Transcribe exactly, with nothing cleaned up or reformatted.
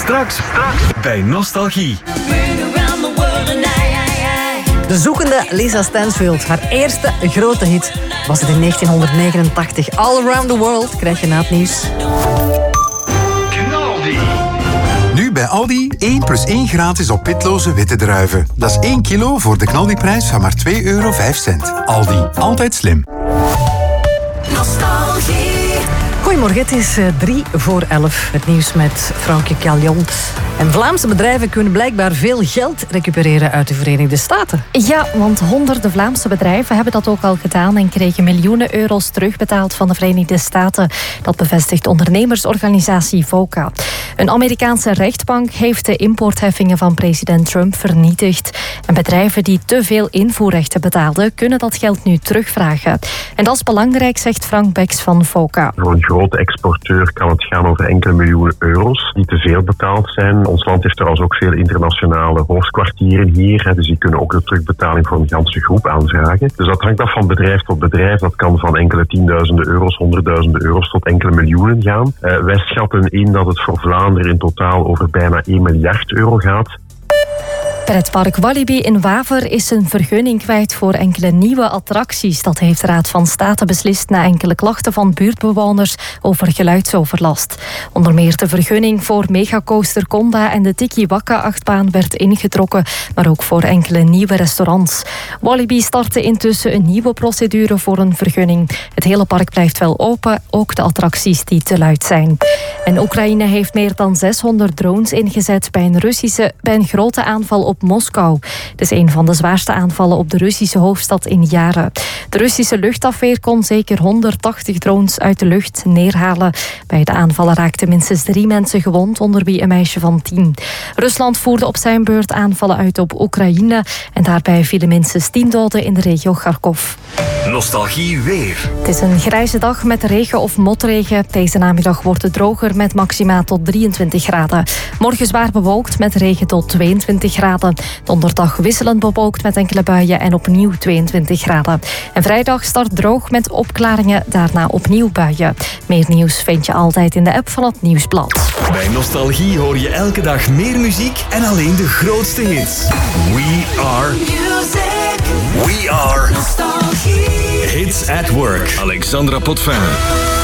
Straks, straks bij Nostalgie. De zoekende Lisa Stansfield, haar eerste grote hit, was het in negentienhonderdnegenentachtig. All Around the World krijg je na het nieuws. Knaldi. Nu bij Aldi één plus één gratis op pitloze witte druiven. Dat is één kilo voor de knaldiprijs van maar twee euro vijf. Aldi, altijd slim. Goedemorgen, het is drie voor elf. Het nieuws met Frankie Callion. En Vlaamse bedrijven kunnen blijkbaar veel geld recupereren uit de Verenigde Staten. Ja, want honderden Vlaamse bedrijven hebben dat ook al gedaan en kregen miljoenen euro's terugbetaald van de Verenigde Staten. Dat bevestigt ondernemersorganisatie VOCA. Een Amerikaanse rechtbank heeft de importheffingen van president Trump vernietigd. En bedrijven die te veel invoerrechten betaalden, kunnen dat geld nu terugvragen. En dat is belangrijk, zegt Frank Beks van VOCA. Voor een grote exporteur kan het gaan over enkele miljoenen euro's die te veel betaald zijn. Ons land heeft trouwens ook veel internationale hoofdkwartieren hier. Dus die kunnen ook de terugbetaling voor een ganse groep aanvragen. Dus dat hangt af van bedrijf tot bedrijf. Dat kan van enkele tienduizenden euro's, honderdduizenden euro's tot enkele miljoenen gaan. Uh, wij schatten in dat het voor Vlaanderen in totaal over bijna één miljard euro gaat. Pretpark Walibi in Waver is een vergunning kwijt voor enkele nieuwe attracties. Dat heeft de Raad van State beslist na enkele klachten van buurtbewoners over geluidsoverlast. Onder meer de vergunning voor Megacoaster Conda en de Tiki Waka achtbaan werd ingetrokken, maar ook voor enkele nieuwe restaurants. Walibi startte intussen een nieuwe procedure voor een vergunning. Het hele park blijft wel open, ook de attracties die te luid zijn. En Oekraïne heeft meer dan zeshonderd drones ingezet bij een, Russische, bij een grote aanval op op Moskou. Het is een van de zwaarste aanvallen op de Russische hoofdstad in jaren. De Russische luchtafweer kon zeker honderdtachtig drones uit de lucht neerhalen. Bij de aanvallen raakten minstens drie mensen gewond, onder wie een meisje van tien. Rusland voerde op zijn beurt aanvallen uit op Oekraïne en daarbij vielen minstens tien doden in de regio Kharkov. Nostalgie weer. Het is een grijze dag met regen of motregen. Deze namiddag wordt het droger met maxima tot drieëntwintig graden. Morgen zwaar bewolkt met regen tot tweeëntwintig graden. Donderdag wisselend bewolkt met enkele buien en opnieuw tweeëntwintig graden. En vrijdag start droog met opklaringen, daarna opnieuw buien. Meer nieuws vind je altijd in de app van het Nieuwsblad. Bij Nostalgie hoor je elke dag meer muziek en alleen de grootste hits. We are music. We are Nostalgie. Hits at Work. Alexandra Potvin.